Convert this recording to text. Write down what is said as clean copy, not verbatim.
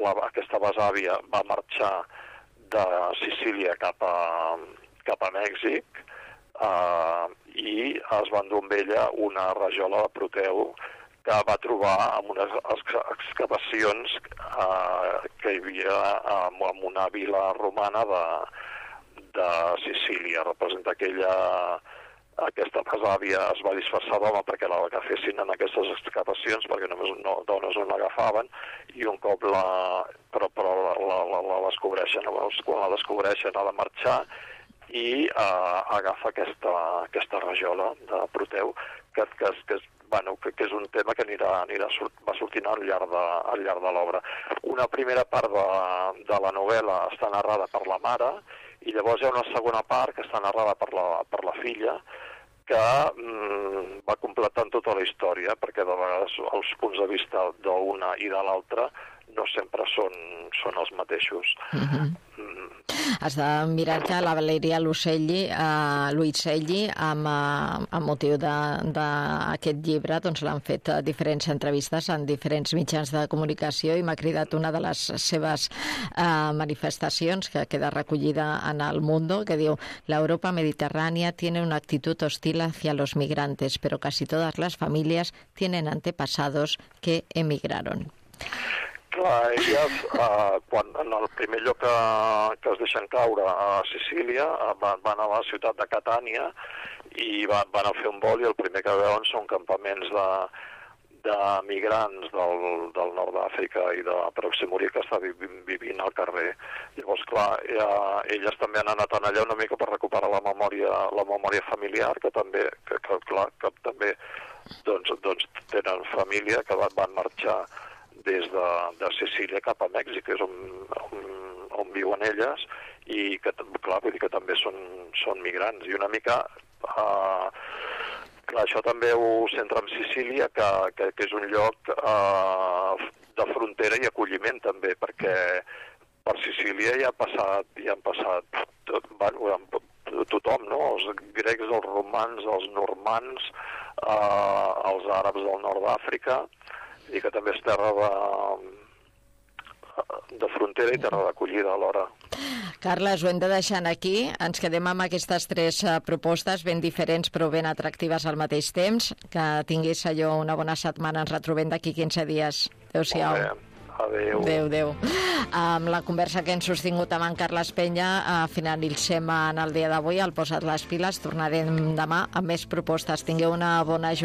aquesta besàvia va marxar de Sicília cap a Mèxic i es va endur amb ella una rajola de Proteu que va trobar en unes excavacions que hi havia en una vila romana de Sicília. Representa aquesta besàvia es va disfressar d'home perquè l'agafessin en aquestes excavacions, perquè només dones no l'agafaven, i un cop la descobreixen, quan la descobreixen ha de marxar i agafa aquesta rajola de Proteu, que és un tema que va sortint al llarg de l'obra. Una primera part de la novel·la està narrada per la mare, i llavors hi ha una segona part que està narrada per la filla, que va completant tota la història, perquè de vegades els punts de vista d'una i de l'altra no sempre són els mateixos. Has de mirar que la Valeria Luiselli, amb motiu d'aquest llibre, doncs l'han fet diferents entrevistes en diferents mitjans de comunicació i m'ha cridat una de les seves manifestacions que queda recollida en El Mundo, que diu: la Europa mediterránea tiene una actitud hostil hacia los migrantes, pero casi todas las familias tienen antepasados que emigraron. Clar, elles, quan en el primer lloc que es deixen caure a Sicília, van a la ciutat de Catània i van a fer un vol, i el primer que veuen són campaments de migrants del nord d'Àfrica i de Pròxim Orient que estan vivint al carrer. Llavors, clar, elles també han anat allà una mica per recuperar la memòria familiar, que també tenen família que van marxar des de Sicília cap a Mèxic, que és on viuen elles, i que, clar, vull dir que també són migrants. I una mica, clar, això també ho centra en Sicília, que és un lloc de frontera i acolliment també, perquè per Sicília hi han passat tothom, no? Els grecs, els romans, els normands, els àrabs del nord d'Àfrica, i que també és terra de frontera i terra d'acollida alhora. Carles, ho hem de deixar aquí. Ens quedem amb aquestes 3 propostes ben diferents però ben atractives al mateix temps. Que tinguis una bona setmana. Ens retrobem d'aquí 15 dies. Adéu-siau. Adéu. Adéu. Amb la conversa que hem sostingut amb en Carles Peña finalitzem en el dia d'avui. Al Posa't les piles. Tornarem demà amb més propostes. Tingueu una bona jornada.